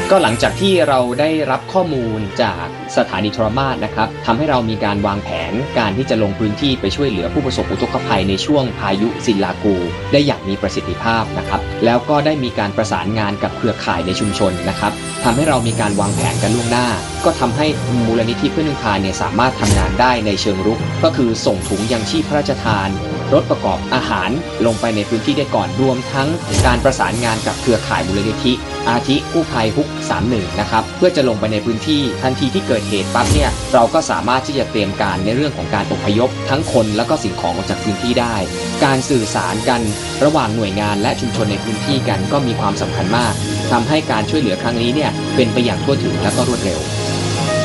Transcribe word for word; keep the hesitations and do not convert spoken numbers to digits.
ก็หลังจากที่เราได้รับข้อมูลจากสถานีโทรมาศนะครับทำให้เรามีการวางแผนการที่จะลงพื้นที่ไปช่วยเหลือผู้ประสบอุทกภัยในช่วงพายุซินลากูได้อย่างมีประสิทธิภาพนะครับแล้วก็ได้มีการประสานงานกับเครือข่ายในชุมชนนะครับทำให้เรามีการวางแผนกันล่วงหน้าก็ทำให้มูลนิธิเพื่อนพึ่งพาเนี่ยสามารถทำงานได้ในเชิงรุกก็คือส่งถุงยังชีพพระราชทานรถประกอบอาหารลงไปในพื้นที่ได้ก่อนรวมทั้งการประสานงานกับเครือข่ายมูลนิธิอาทิกู้ภัยฮุกสามสิบเอ็ดนะครับเพื่อจะลงไปในพื้นที่ทันทีที่เกิดเหตุปั๊บเนี่ยเราก็สามารถที่จะเตรียมการในเรื่องของการอพยพทั้งคนและก็สิ่งของออกจากพื้นที่ได้การสื่อสารกันระหว่างหน่วยงานและชุมชนในพื้นที่กันก็มีความสำคัญมากทำให้การช่วยเหลือครั้งนี้เนี่ยเป็นไปอย่างทั่วถึงและก็รวดเร็ว